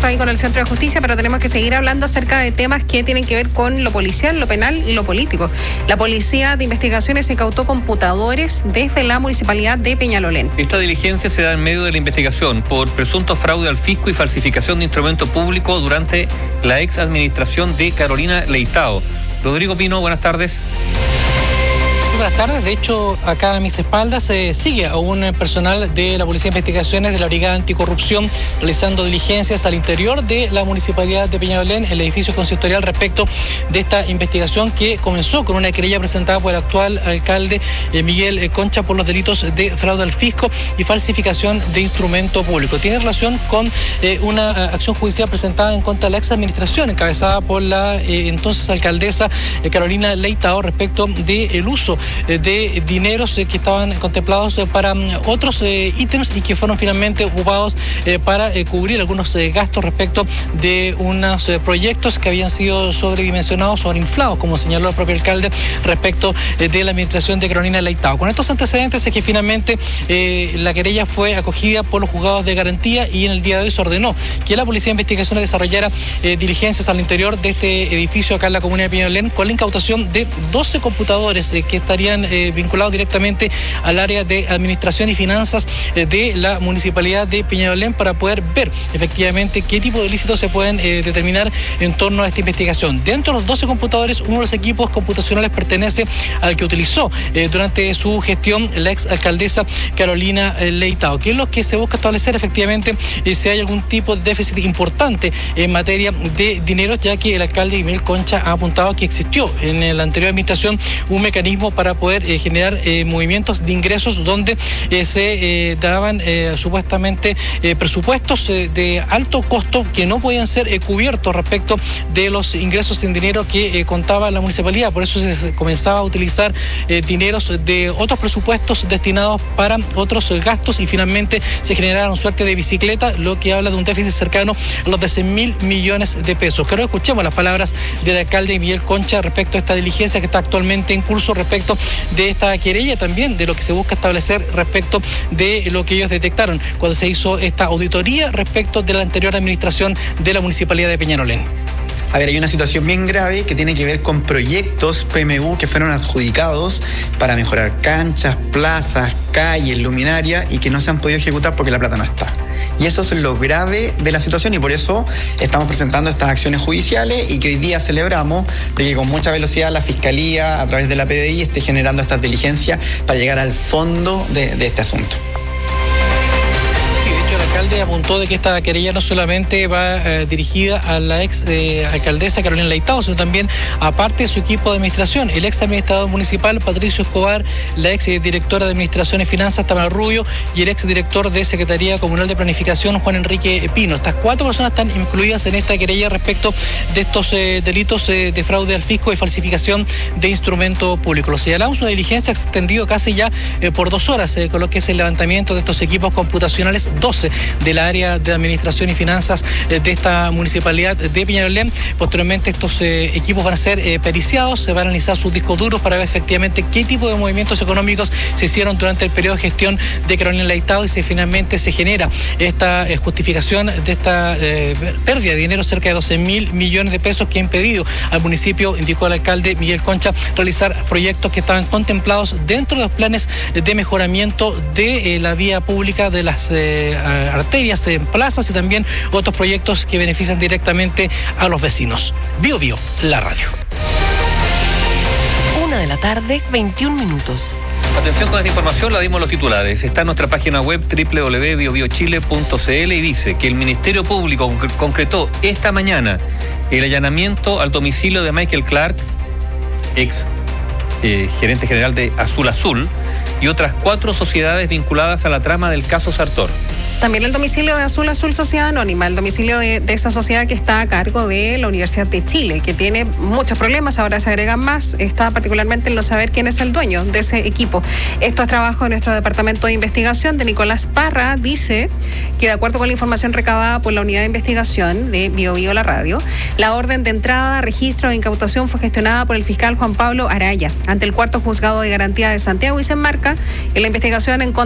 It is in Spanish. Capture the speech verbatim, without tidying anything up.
justo ahí con el Centro de Justicia, pero tenemos que seguir hablando acerca de temas que tienen que ver con lo policial, lo penal y lo político. La Policía de Investigaciones incautó computadores desde la Municipalidad de Peñalolén. Esta diligencia se da en medio de la investigación por presunto fraude al fisco y falsificación de instrumento público durante la ex administración de Carolina Leitao. Rodrigo Pino, buenas tardes. Buenas tardes. De hecho, acá a mis espaldas eh, sigue a un personal de la Policía de Investigaciones de la Brigada Anticorrupción realizando diligencias al interior de la Municipalidad de Peñalolén, el edificio consistorial, respecto de esta investigación que comenzó con una querella presentada por el actual alcalde eh, Miguel eh, Concha por los delitos de fraude al fisco y falsificación de instrumento público. Tiene relación con eh, una acción judicial presentada en contra de la ex administración encabezada por la eh, entonces alcaldesa eh, Carolina Leitao respecto del uso de dineros que estaban contemplados para otros ítems y que fueron finalmente ocupados para cubrir algunos gastos respecto de unos proyectos que habían sido sobredimensionados, sobreinflados, como señaló el propio alcalde, respecto de la administración de Carolina Leitao. Con estos antecedentes es que finalmente eh, la querella fue acogida por los juzgados de garantía y en el día de hoy se ordenó que la Policía de Investigaciones desarrollara eh, diligencias al interior de este edificio acá en la comuna de Peñalolén con la incautación de doce computadores eh, que estarían eh, vinculados directamente al área de administración y finanzas eh, de la Municipalidad de Peñalolén para poder ver efectivamente qué tipo de ilícitos se pueden eh, determinar en torno a esta investigación. Dentro de los doce computadores, uno de los equipos computacionales pertenece al que utilizó eh, durante su gestión la ex alcaldesa Carolina eh, Leitao, que es lo que se busca establecer efectivamente eh, si hay algún tipo de déficit importante en materia de dinero, ya que el alcalde Miguel Concha ha apuntado que existió en la anterior administración un mecanismo para para poder eh, generar eh, movimientos de ingresos donde eh, se eh, daban eh, supuestamente eh, presupuestos eh, de alto costo que no podían ser eh, cubiertos respecto de los ingresos en dinero que eh, contaba la municipalidad. Por eso se, se comenzaba a utilizar eh, dineros de otros presupuestos destinados para otros eh, gastos y finalmente se generaron suerte de bicicleta, lo que habla de un déficit cercano a los de cien mil millones de pesos. Creo que escuchemos las palabras del alcalde Miguel Concha respecto a esta diligencia que está actualmente en curso respecto de esta querella, también de lo que se busca establecer respecto de lo que ellos detectaron cuando se hizo esta auditoría respecto de la anterior administración de la Municipalidad de Peñalolén. A ver, hay una situación bien grave que tiene que ver con proyectos P M U que fueron adjudicados para mejorar canchas, plazas, calles, luminarias y que no se han podido ejecutar porque la plata no está. Y eso es lo grave de la situación y por eso estamos presentando estas acciones judiciales y que hoy día celebramos de que con mucha velocidad la Fiscalía a través de la P D I esté generando estas diligencias para llegar al fondo de, de este asunto. El alcalde apuntó de que esta querella no solamente va eh, dirigida a la ex eh, alcaldesa Carolina Leitao, sino también aparte de su equipo de administración, el ex administrador municipal Patricio Escobar, la ex directora de Administración y Finanzas Tamara Rubio y el ex director de Secretaría Comunal de Planificación Juan Enrique Pino. Estas cuatro personas están incluidas en esta querella respecto de estos eh, delitos eh, de fraude al fisco y falsificación de instrumento público. Lo señalamos, una diligencia extendido casi ya eh, por dos horas, eh, con lo que es el levantamiento de estos equipos computacionales, doce del área de administración y finanzas eh, de esta municipalidad de Peñalolén. Posteriormente estos eh, equipos van a ser eh, periciados, se van a analizar sus discos duros para ver efectivamente qué tipo de movimientos económicos se hicieron durante el periodo de gestión de Carolina Leitao y si finalmente se genera esta eh, justificación de esta eh, pérdida de dinero, cerca de doce mil millones de pesos que ha impedido al municipio, indicó el alcalde Miguel Concha, realizar proyectos que estaban contemplados dentro de los planes de mejoramiento de eh, la vía pública de las eh, arterias en plazas y también otros proyectos que benefician directamente a los vecinos. Bio Bio, la radio. Una de la tarde, veintiún minutos. Atención con esta información, la dimos los titulares. Está en nuestra página web doble u doble u doble u punto bio bio chile punto c l y dice que el Ministerio Público concretó esta mañana el allanamiento al domicilio de Michael Clark, ex eh, gerente general de Azul Azul, y otras cuatro sociedades vinculadas a la trama del caso Sartor. También el domicilio de Azul Azul Sociedad Anónima, el domicilio de, de esa sociedad que está a cargo de la Universidad de Chile, que tiene muchos problemas, ahora se agregan más, está particularmente en no saber quién es el dueño de ese equipo. Esto es trabajo de nuestro departamento de investigación, de Nicolás Parra, dice que de acuerdo con la información recabada por la unidad de investigación de Bio Bio la radio, la orden de entrada, registro e incautación fue gestionada por el fiscal Juan Pablo Araya ante el cuarto juzgado de garantía de Santiago y se enmarca en la investigación en contra